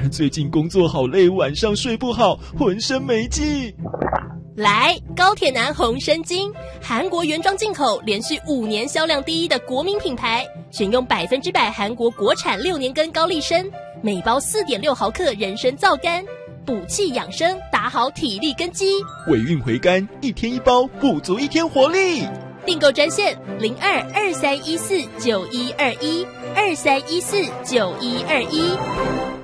最近工作好累，晚上睡不好，浑身没劲。 来，高铁男红参精，韩国原装进口，连续5年销量第一的国民品牌，选用100%韩国国产6年根高丽参，每包4.6毫克人参皂苷，补气养生，打好体力根基。 尾韵回甘，1天1包，补足1天活力。 订购专线0223149121，23149121。